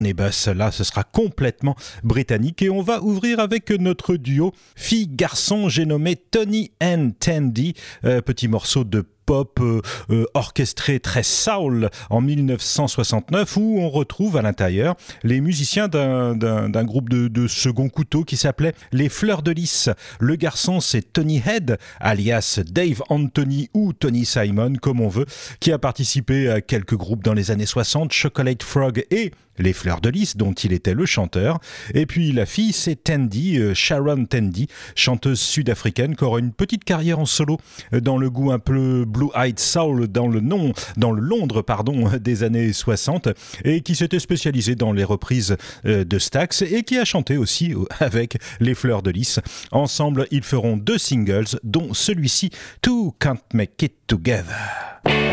Et ben cela, ce sera complètement britannique. Et on va ouvrir avec notre duo fille-garçon, j'ai nommé Tony and Tandy, petit morceau de pop orchestré très soul en 1969, où on retrouve à l'intérieur les musiciens d'un groupe de second couteau qui s'appelait les Fleurs de Lys. Le garçon, c'est Tony Head, alias Dave Anthony ou Tony Simon, comme on veut, qui a participé à quelques groupes dans les années 60, Chocolate Frog et les Fleurs de Lys, dont il était le chanteur. Et puis la fille, c'est Tandy, Sharon Tandy, chanteuse sud-africaine qui aura une petite carrière en solo dans le goût un peu blue-eyed soul dans le Londres des années 60, et qui s'était spécialisée dans les reprises de Stax et qui a chanté aussi avec les Fleurs de Lys. Ensemble, ils feront 2 singles, dont celui-ci, Two Can't Make It Together.